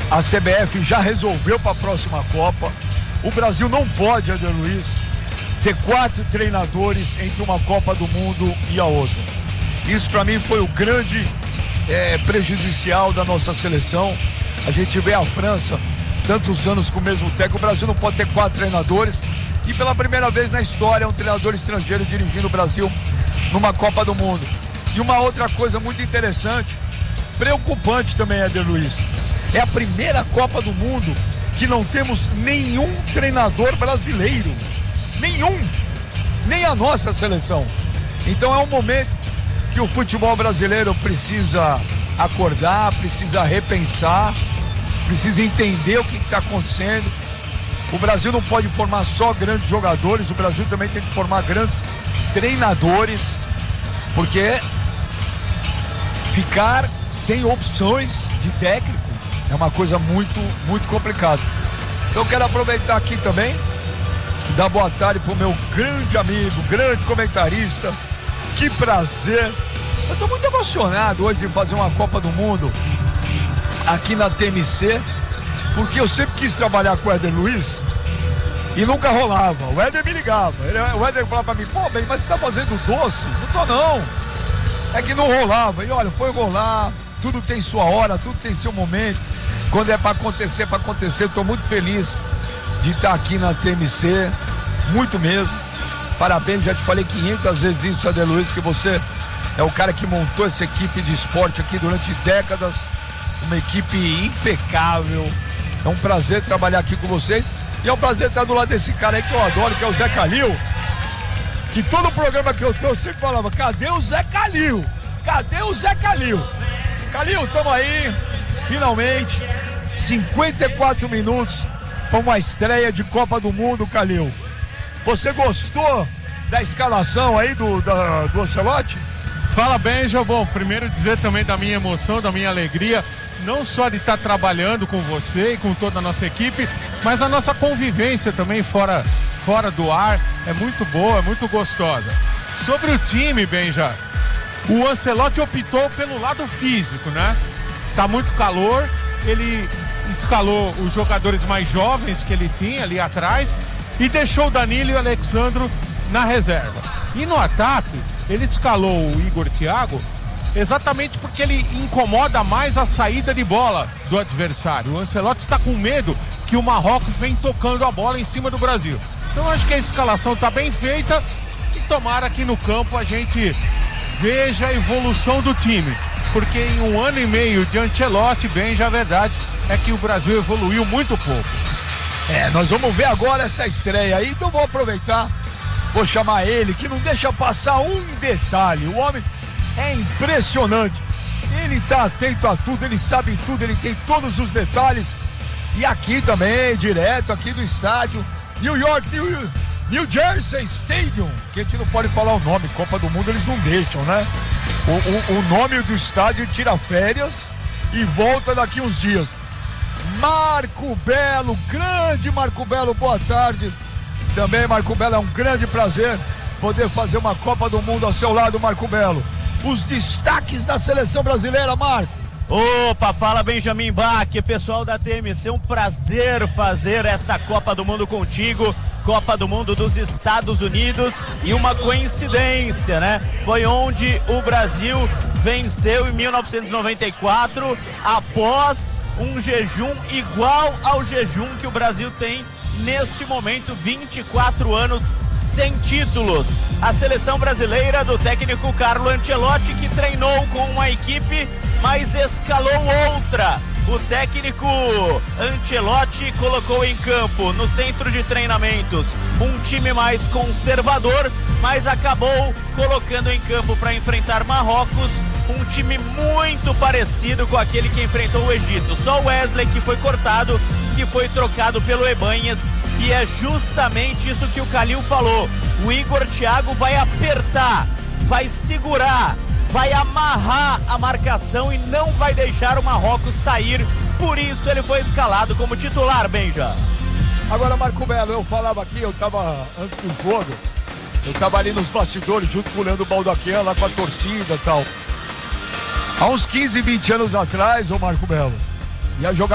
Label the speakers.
Speaker 1: A CBF já resolveu para a próxima Copa. O Brasil não pode, Éder Luiz, ter 4 treinadores entre uma Copa do Mundo e a outra. Isso para mim foi o grande prejudicial da nossa seleção. A gente vê a França tantos anos com o mesmo técnico. O Brasil não pode ter 4 treinadores. E pela primeira vez na história, um treinador estrangeiro dirigindo o Brasil numa Copa do Mundo. E uma outra coisa muito interessante, preocupante também, Éder Luiz, é a primeira Copa do Mundo que não temos nenhum treinador brasileiro. Nenhum. Nem a nossa seleção. Então é um momento que o futebol brasileiro precisa acordar, precisa repensar, precisa entender o que está acontecendo. O Brasil não pode formar só grandes jogadores, o Brasil também tem que formar grandes treinadores, porque ficar sem opções de técnico é uma coisa muito, muito complicada. Então eu quero aproveitar aqui também, dar boa tarde pro meu grande amigo, grande comentarista. Que prazer. Eu estou muito emocionado hoje de fazer uma Copa do Mundo aqui na TMC, porque eu sempre quis trabalhar com o Éder Luiz e nunca rolava. O Éder me ligava, o Éder falava pra mim, pô, bem, mas você tá fazendo doce? Não tô não. É que não rolava. E olha, foi rolar, tudo tem sua hora, tudo tem seu momento. Quando é pra acontecer, eu tô muito feliz de estar aqui na TMC, muito mesmo. Parabéns, já te falei 500 vezes isso, Éder Luiz, que você é o cara que montou essa equipe de esporte aqui durante décadas, uma equipe impecável. É um prazer trabalhar aqui com vocês e é um prazer estar do lado desse cara aí que eu adoro, que é o Zé Calil, que todo programa que eu tenho eu sempre falava, cadê o Zé Calil? Cadê o Zé Calil? Calil, tamo aí, finalmente, 54 minutos para uma estreia de Copa do Mundo, Calil. Você gostou da escalação aí do Ancelotti?
Speaker 2: Fala, Benja. Bom, primeiro dizer também da minha emoção, da minha alegria, não só de estar trabalhando com você e com toda a nossa equipe, mas a nossa convivência também fora do ar é muito boa, é muito gostosa. Sobre o time, Benja, o Ancelotti optou pelo lado físico, né? Tá muito calor, ele escalou os jogadores mais jovens que ele tinha ali atrás e deixou o Danilo e o Alexandro na reserva. E no ataque, ele escalou o Igor Thiago exatamente porque ele incomoda mais a saída de bola do adversário. O Ancelotti está com medo que o Marrocos vem tocando a bola em cima do Brasil. Então acho que a escalação está bem feita e tomara que no campo a gente veja a evolução do time. Porque em 1 ano e meio de Ancelotti, Benja, a verdade é que o Brasil evoluiu muito pouco.
Speaker 1: Nós vamos ver agora essa estreia aí, então vou aproveitar, vou chamar ele, que não deixa passar um detalhe. O homem é impressionante, ele tá atento a tudo, ele sabe tudo, ele tem todos os detalhes. E aqui também, direto aqui do estádio New Jersey Stadium, que a gente não pode falar o nome, Copa do Mundo eles não deixam, né? O nome do estádio tira férias e volta daqui uns dias. Marco Belo, grande Marco Belo, boa tarde. Também, Marco Belo, é um grande prazer poder fazer uma Copa do Mundo ao seu lado, Marco Belo. Os destaques da seleção brasileira, Marco.
Speaker 3: Opa, fala Benjamin Bach, pessoal da TMC, um prazer fazer esta Copa do Mundo contigo, Copa do Mundo dos Estados Unidos, e uma coincidência, né? Foi onde o Brasil venceu em 1994, após um jejum igual ao jejum que o Brasil tem neste momento, 24 anos sem títulos. A seleção brasileira do técnico Carlo Ancelotti, que treinou com uma equipe, mas escalou outra. O técnico Ancelotti colocou em campo, no centro de treinamentos, um time mais conservador, mas acabou colocando em campo para enfrentar Marrocos um time muito parecido com aquele que enfrentou o Egito. Só o Wesley que foi cortado, que foi trocado pelo Ebanhas, e é justamente isso que o Calil falou. O Igor Thiago vai apertar, vai segurar, vai amarrar a marcação e não vai deixar o Marrocos sair. Por isso ele foi escalado como titular, Benja.
Speaker 1: Agora, Marco Belo, eu falava aqui, eu tava antes do jogo, eu tava ali nos bastidores junto com o Leandro Baldaquian, lá com a torcida e tal. Há uns 15, 20 anos atrás, ô Marco Belo, ia jogar